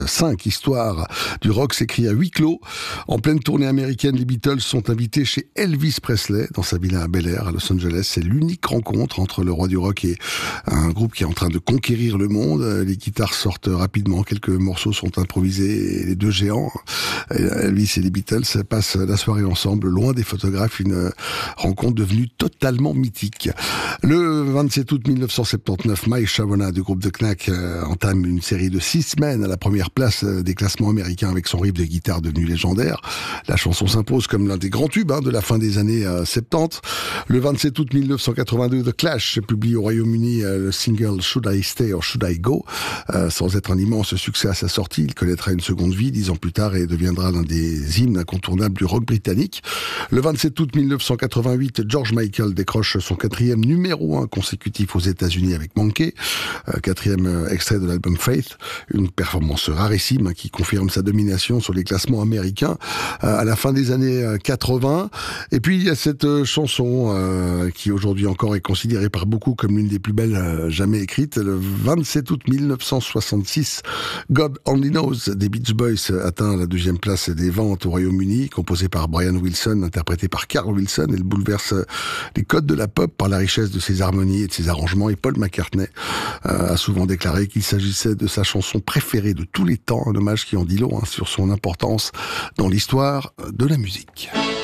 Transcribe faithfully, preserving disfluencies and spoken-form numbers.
cinq histoires du rock s'écrit à huis clos. En pleine tournée américaine, les Beatles sont invités chez Elvis Presley, dans sa villa à Bel Air, à Los Angeles. C'est l'unique rencontre entre le roi du rock et un groupe qui est en train de conquérir le monde. Les guitares sortent rapidement, quelques morceaux sont improvisés, et les deux géants, Elvis et les Beatles, passent la soirée ensemble, loin des photographes, une rencontre devenue totalement mythique. Le vingt-sept août mille neuf cent soixante-dix-neuf, Mike Shavona du groupe The Knack euh, entame une série de six semaines à la première place des classements américains avec son riff de guitare devenu légendaire. La chanson s'impose comme l'un des grands tubes hein, de la fin des années euh, soixante-dix. Le vingt-sept août mille neuf cent quatre-vingt-deux, The Clash publie au Royaume-Uni euh, le single Should I Stay or Should I Go. Euh, sans être un immense succès à sa sortie, il connaîtra une seconde vie dix ans plus tard et deviendra l'un des hymnes incontournables du rock britannique. Le vingt-sept août mille neuf cent quatre-vingt-huit, George Michael décroche son quatrième numéro un consécutif aux États-Unis avec Monkey, euh, quatrième euh, extrait de l'album Faith, une performance rarissime qui confirme sa domination sur les classements américains euh, à la fin des années euh, quatre-vingts. Et puis il y a cette euh, chanson euh, qui aujourd'hui encore est considérée par beaucoup comme l'une des plus belles euh, jamais écrites. Le vingt-sept août mille neuf cent soixante-six, God Only Knows des Beach Boys atteint la deuxième place des ventes au Royaume-Uni, composé par Brian Wilson, interprété par Carl Wilson. Elle bouleverse les codes de la pop par la richesse de ses harmonies et de ses arrangements. Et Paul McCartney euh, a souvent déclaré qu'il s'agissait de sa chanson préférée de tous les temps, un hommage qui en dit long hein, sur son importance dans l'histoire de la musique.